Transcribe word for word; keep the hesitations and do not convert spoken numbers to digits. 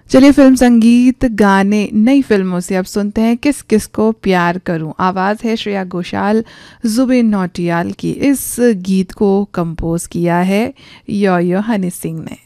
चलिए फिल्म संगीत गाने नई फिल्मों से अब सुनते हैं किस किस को प्यार करूं। आवाज़ है श्रेया घोषाल, जुबिन नौटियाल की। इस गीत को कंपोज किया है यो यो हनी सिंह ने।